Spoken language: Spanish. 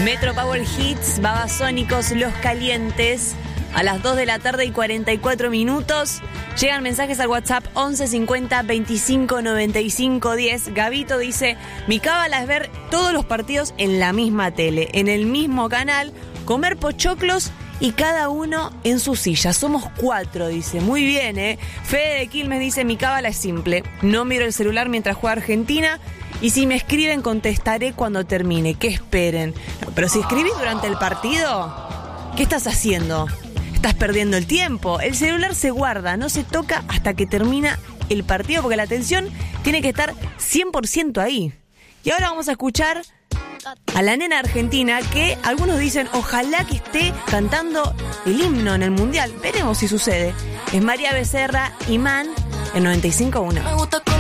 Metro Power Hits, Babasónicos, Los Calientes. A las 2 de la tarde y 44 minutos. Llegan mensajes al WhatsApp 11 50 25 95 10. Gabito dice: mi cábala es ver todos los partidos en la misma tele, en el mismo canal, comer pochoclos y cada uno en su silla. Somos 4, dice. Muy bien, ¿eh? Fede de Quilmes dice: mi cábala es simple. No miro el celular mientras juega Argentina. Y si me escriben, contestaré cuando termine. Que esperen. No, pero si escribís durante el partido, ¿qué estás haciendo? Estás perdiendo el tiempo. El celular se guarda, no se toca hasta que termina el partido, porque la atención tiene que estar 100% ahí. Y ahora vamos a escuchar a la nena argentina, que algunos dicen ojalá que esté cantando el himno en el Mundial. Veremos si sucede. Es María Becerra, Imán, en 95.1.